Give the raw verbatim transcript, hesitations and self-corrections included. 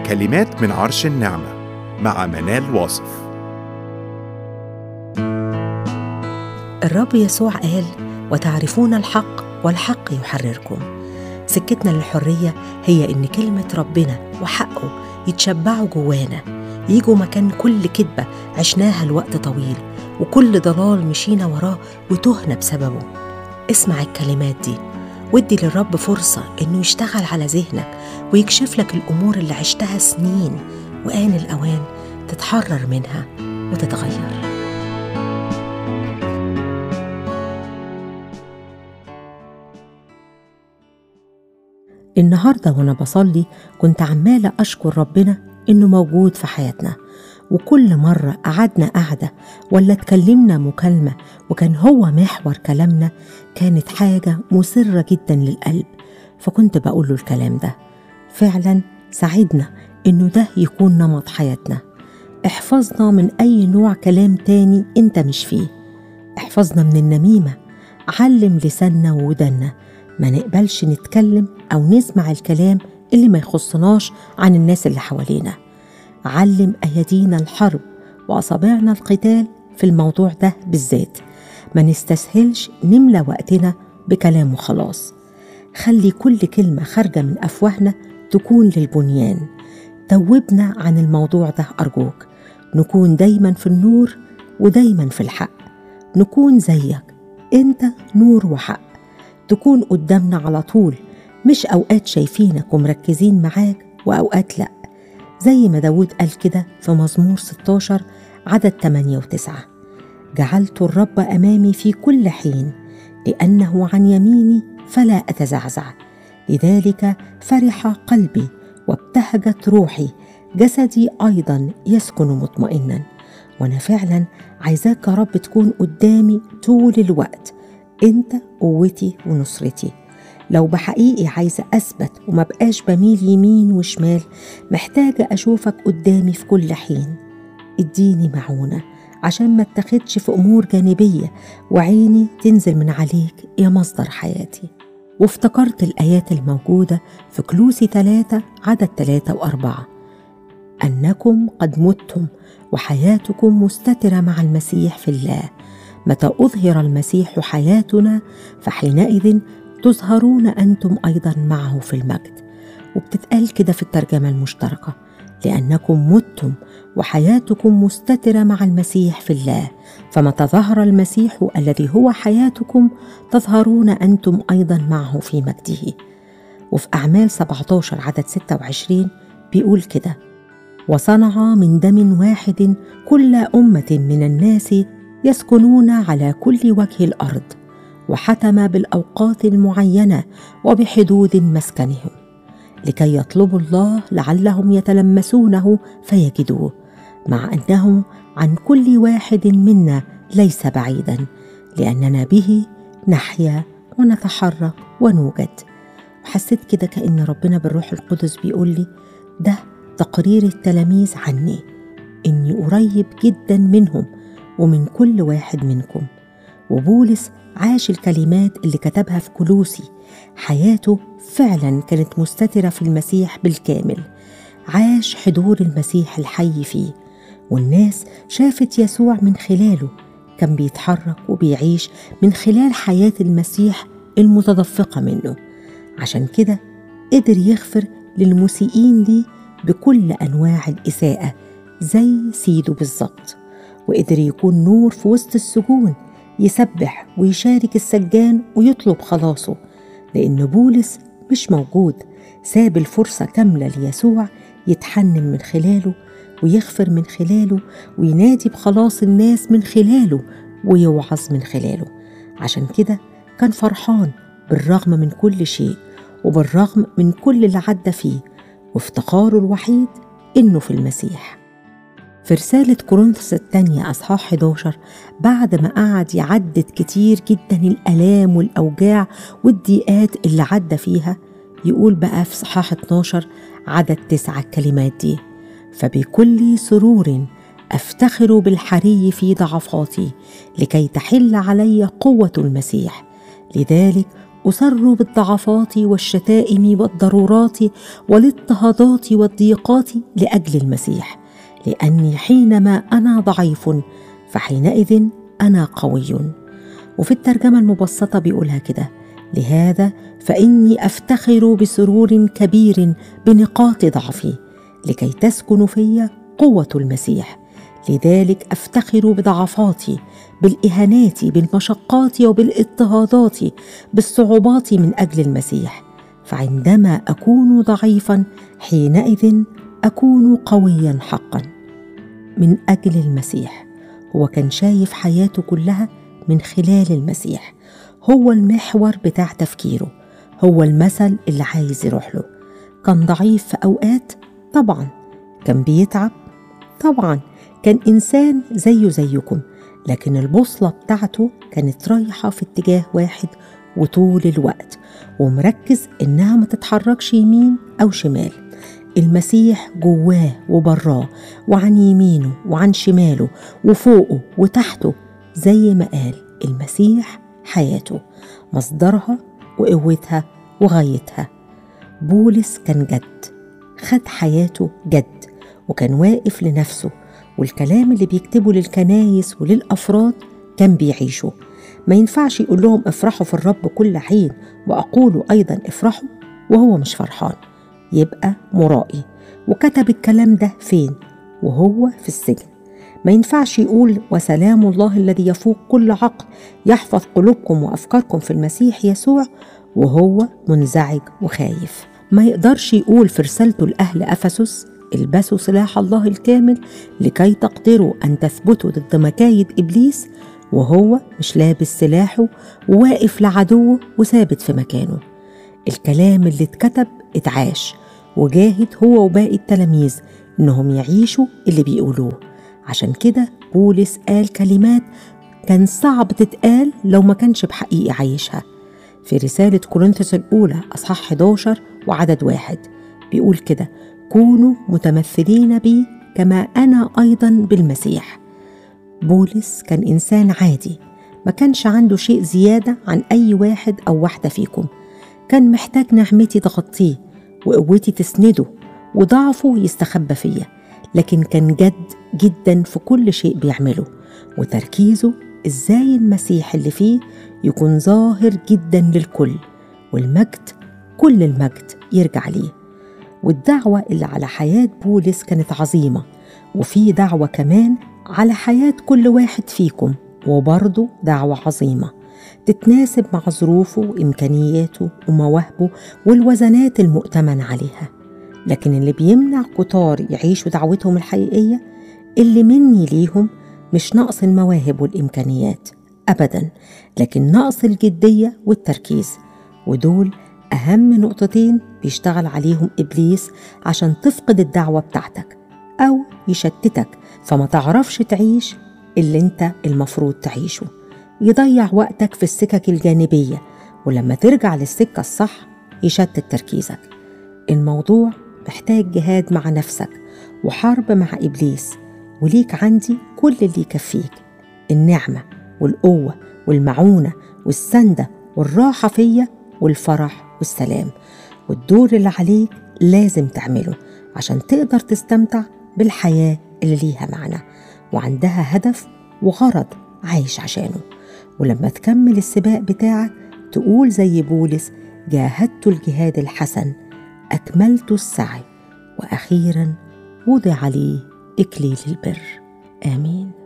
كلمات من عرش النعمة مع منال واصف. الرب يسوع قال: وتعرفون الحق والحق يحرركم. سكتنا للحرية هي إن كلمة ربنا وحقه يتشبعوا جوانا، يجوا مكان كل كذبة عشناها لوقت طويل وكل ضلال مشينا وراه وتهنا بسببه. اسمع الكلمات دي وادي للرب فرصة إنه يشتغل على ذهنك ويكشف لك الأمور اللي عشتها سنين، وآن الأوان تتحرر منها وتتغير. النهاردة وأنا بصلي كنت عمالة أشكر ربنا إنه موجود في حياتنا، وكل مرة قعدنا قعدة ولا اتكلمنا مكالمة وكان هو محور كلامنا كانت حاجة مسرة جدا للقلب، فكنت بقوله الكلام ده. فعلا ساعدنا إنه ده يكون نمط حياتنا. احفظنا من أي نوع كلام تاني انت مش فيه، احفظنا من النميمة، علم لساننا وودنا ما نقبلش نتكلم أو نسمع الكلام اللي ما يخصناش عن الناس اللي حوالينا. علم أيدينا الحرب وأصابعنا القتال في الموضوع ده بالذات، ما نستسهلش نملى وقتنا بكلام وخلاص. خلي كل كلمة خارجة من أفواهنا تكون للبنيان. توبنا عن الموضوع ده أرجوك، نكون دايما في النور ودايما في الحق، نكون زيك أنت نور وحق، تكون قدامنا على طول، مش أوقات شايفينك ومركزين معاك وأوقات لأ، زي ما داود قال كده في مزمور ستاشر عدد ثمانية وتسعة: جعلت الرب أمامي في كل حين، لأنه عن يميني فلا أتزعزع. لذلك فرح قلبي وابتهجت روحي، جسدي أيضا يسكن مطمئنا. وأنا فعلا عايزاك يا رب تكون قدامي طول الوقت، أنت قوتي ونصرتي. لو بحقيقي عايزة أثبت وما بقاش بميل يمين وشمال، محتاجة أشوفك قدامي في كل حين. اديني معونة عشان ما اتخدش في أمور جانبية وعيني تنزل من عليك يا مصدر حياتي. وافتكرت الآيات الموجودة في كلوسي ثلاثة عدد ثلاثة وأربعة: أنكم قد متم وحياتكم مستترة مع المسيح في الله، متى أظهر المسيح حياتنا فحينئذ تظهرون أنتم أيضا معه في المجد. وبتتقال كده في الترجمة المشتركة: لأنكم متم وحياتكم مستترة مع المسيح في الله، فمتى ظهر المسيح الذي هو حياتكم تظهرون أنتم أيضا معه في مجده. وفي أعمال سبعتاشر عدد ستة وعشرين بيقول كده: وصنع من دم واحد كل أمة من الناس يسكنون على كل وجه الأرض، وحتم بالأوقات المعينة وبحدود مسكنهم، لكي يطلبوا الله لعلهم يتلمسونه فيجدوه، مع أنه عن كل واحد منا ليس بعيدا، لأننا به نحيا ونتحرك ونوجد. وحسيت كده كأن ربنا بالروح القدس بيقول لي ده تقرير التلاميذ عني، إني قريب جدا منهم ومن كل واحد منكم. وبولس عاش الكلمات اللي كتبها في كلوسي، حياته فعلا كانت مستترة في المسيح بالكامل، عاش حضور المسيح الحي فيه، والناس شافت يسوع من خلاله، كان بيتحرك وبيعيش من خلال حياة المسيح المتدفقة منه. عشان كده قدر يغفر للمسيئين ليه بكل أنواع الإساءة زي سيده بالظبط، وقدر يكون نور في وسط السجون، يسبح ويشارك السجان ويطلب خلاصه. لأن بولس مش موجود، ساب الفرصة كاملة ليسوع يتحنن من خلاله ويغفر من خلاله وينادي بخلاص الناس من خلاله ويوعظ من خلاله. عشان كده كان فرحان بالرغم من كل شيء وبالرغم من كل اللي عدى فيه، وافتخاره الوحيد إنه في المسيح. في رسالة كورنثوس الثانية أصحاح حداشر، بعد ما قعد يعدد كتير جدا الآلام والأوجاع والضيقات اللي عدى فيها، يقول بقى في صحاح اتناشر عدد تسعة الكلمات دي: فبكل سرور أفتخر بالحري في ضعفاتي لكي تحل علي قوة المسيح، لذلك أسر بالضعفات والشتائم والضرورات والاضطهادات والضيقات لأجل المسيح، لأني حينما أنا ضعيف فحينئذ أنا قوي. وفي الترجمة المبسطة بيقولها كده: لهذا فإني أفتخر بسرور كبير بنقاط ضعفي، لكي تسكن في قوة المسيح. لذلك أفتخر بضعفاتي، بالإهانات، بالمشقات وبالاضطهادات، بالصعوبات من أجل المسيح، فعندما أكون ضعيفا حينئذ أكون قويا حقا. من أجل المسيح. هو كان شايف حياته كلها من خلال المسيح، هو المحور بتاع تفكيره، هو المثل اللي عايز يروح له. كان ضعيف في أوقات طبعا، كان بيتعب طبعا، كان إنسان زيه زيكم، لكن البوصلة بتاعته كانت رايحة في اتجاه واحد وطول الوقت، ومركز إنها ما تتحركش يمين أو شمال. المسيح جواه وبراه، وعن يمينه وعن شماله وفوقه وتحته، زي ما قال المسيح حياته، مصدرها وقوتها وغايتها. بولس كان جد، خد حياته جد، وكان واقف لنفسه، والكلام اللي بيكتبه للكنايس وللأفراد كان بيعيشه. ما ينفعش يقول لهم افرحوا في الرب كل حين وأقولوا أيضا افرحوا وهو مش فرحان، يبقى مرائي. وكتب الكلام ده فين؟ وهو في السجن. ما ينفعش يقول وسلام الله الذي يفوق كل عقل يحفظ قلوبكم وأفكاركم في المسيح يسوع وهو منزعج وخايف. ما يقدرش يقول في رسالته لأهل أفسس البسوا سلاح الله الكامل لكي تقدروا أن تثبتوا ضد مكايد إبليس وهو مش لابس سلاحه وواقف لعدوه وثابت في مكانه. الكلام اللي اتكتب اتعاش، وجاهد هو وباقي التلاميذ إنهم يعيشوا اللي بيقولوه. عشان كده بولس قال كلمات كان صعب تتقال لو ما كانش بحقيقي عايشها. في رسالة كورنثوس الأولى أصحاح حداشر وعدد واحد بيقول كده: كونوا متمثلين بي كما أنا أيضا بالمسيح. بولس كان إنسان عادي، ما كانش عنده شيء زيادة عن أي واحد أو واحدة فيكم. كان محتاج نعمتي تغطيه وقوتي تسنده وضعفه يستخبى فيا، لكن كان جد جدا في كل شيء بيعمله، وتركيزه إزاي المسيح اللي فيه يكون ظاهر جدا للكل، والمجد كل المجد يرجع ليه. والدعوة اللي على حياة بولس كانت عظيمة، وفي دعوة كمان على حياة كل واحد فيكم، وبرضه دعوة عظيمة تتناسب مع ظروفه وإمكانياته ومواهبه والوزنات المؤتمن عليها. لكن اللي بيمنع كتار يعيشوا دعوتهم الحقيقية اللي مني ليهم مش نقص المواهب والإمكانيات أبدا، لكن نقص الجدية والتركيز. ودول أهم نقطتين بيشتغل عليهم إبليس عشان تفقد الدعوة بتاعتك أو يشتتك فما تعرفش تعيش اللي انت المفروض تعيشه. يضيع وقتك في السكك الجانبية، ولما ترجع للسكة الصح يشتت تركيزك. الموضوع محتاج جهاد مع نفسك وحرب مع إبليس، وليك عندي كل اللي يكفيك: النعمة والقوة والمعونة والسندة والراحة فيا والفرح والسلام. والدور اللي عليك لازم تعمله عشان تقدر تستمتع بالحياة اللي ليها معنى وعندها هدف وغرض عايش عشانه. ولما تكمل السباق بتاعك تقول زي بولس: جاهدت الجهاد الحسن، أكملت السعي، وأخيرا وضع لي إكليل البر. آمين.